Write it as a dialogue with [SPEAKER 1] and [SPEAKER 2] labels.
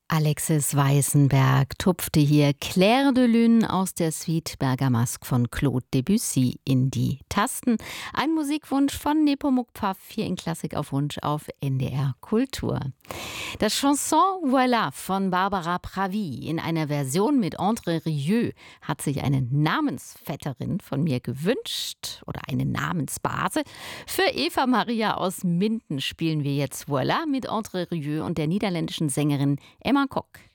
[SPEAKER 1] Alexis Weißenberg tupfte hier Clair de Lune aus der Suite Bergamasque von Claude Debussy in die Tasten. Ein Musikwunsch von Nepomuk Pfaff hier in Klassik auf Wunsch auf NDR Kultur. Das Chanson Voilà von Barbara Pravi in einer Version mit André Rieu hat sich eine Namensvetterin von mir gewünscht oder eine Namensbase. Für Eva Maria aus Minden spielen wir jetzt Voilà mit André Rieu und der niederländischen Sängerin Emma Kok.